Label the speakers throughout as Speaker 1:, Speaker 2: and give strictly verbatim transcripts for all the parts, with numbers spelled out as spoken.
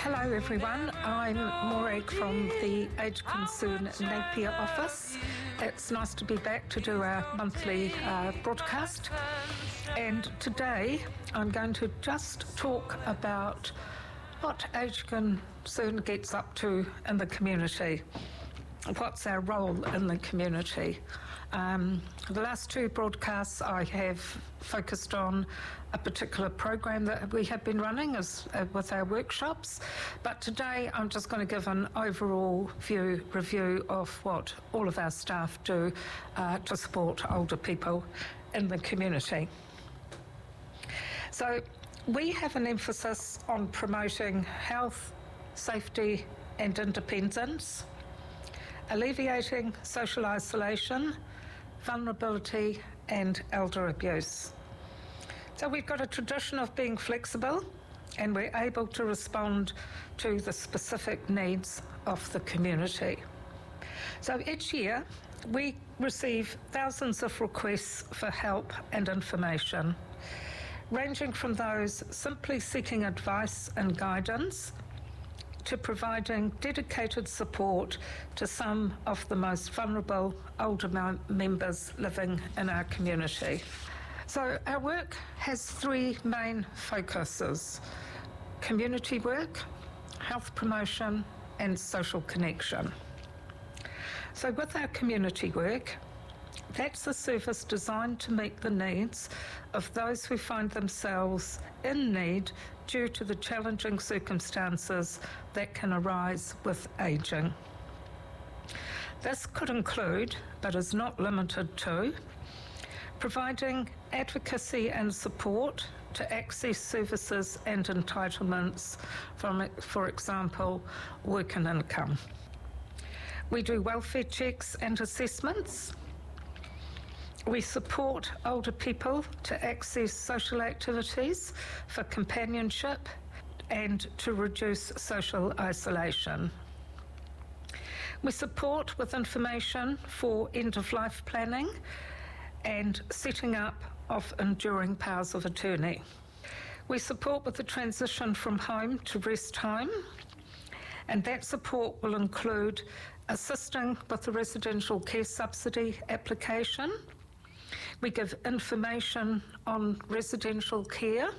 Speaker 1: Hello everyone, I'm Morag from the Age Concern Napier office. It's nice to be back to do our monthly uh, broadcast, and today I'm going to just talk about what Age Concern gets up to in the community. What's our role in the community? Um, the last two broadcasts I have focused on a particular program that we have been running as, uh, with our workshops, but today I'm just going to give an overall view review of what all of our staff do uh, to support older people in the community. So we have an emphasis on promoting health, safety and independence, alleviating social isolation, vulnerability and elder abuse. So we've got a tradition of being flexible and we're able to respond to the specific needs of the community. So each year we receive thousands of requests for help and information, ranging from those simply seeking advice and guidance to providing dedicated support to some of the most vulnerable older members living in our community. So our work has three main focuses: community work, health promotion and social connection. So with our community work, that's a service designed to meet the needs of those who find themselves in need due to the challenging circumstances that can arise with ageing. This could include, but is not limited to, providing advocacy and support to access services and entitlements from, for example, work and income. We do welfare checks and assessments. We support older people to access social activities for companionship and to reduce social isolation. We support with information for end-of-life planning and setting up of enduring powers of attorney. We support with the transition from home to rest home, and that support will include assisting with the residential care subsidy application. We give information on residential care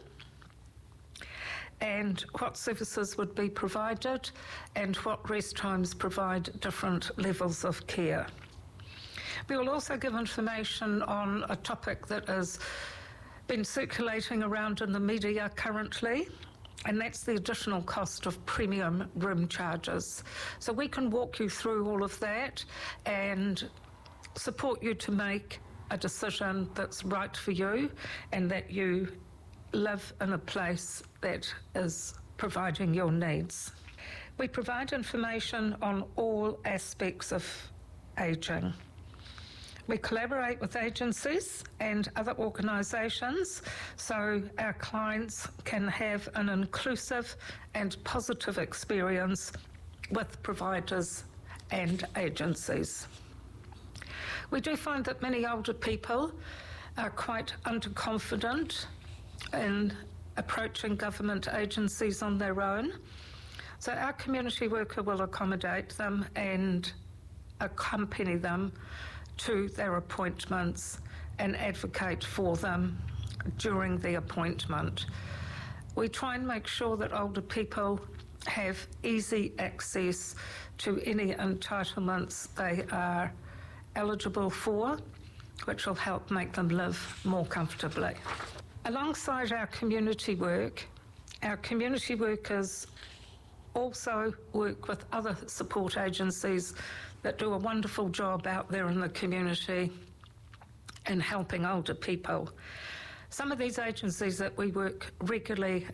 Speaker 1: and what services would be provided and what rest homes provide different levels of care. We will also give information on a topic that has been circulating around in the media currently, and that's the additional cost of premium room charges. So we can walk you through all of that and support you to make a decision that's right for you and that you live in a place that is providing your needs. We provide information on all aspects of ageing. We collaborate with agencies and other organisations so our clients can have an inclusive and positive experience with providers and agencies. We do find that many older people are quite underconfident in approaching government agencies on their own. So our community worker will accommodate them and accompany them to their appointments and advocate for them during the appointment. We try and make sure that older people have easy access to any entitlements they are eligible for, which will help make them live more comfortably. Alongside our community work, our community workers also work with other support agencies that do a wonderful job out there in the community in helping older people. Some of these agencies that we work regularly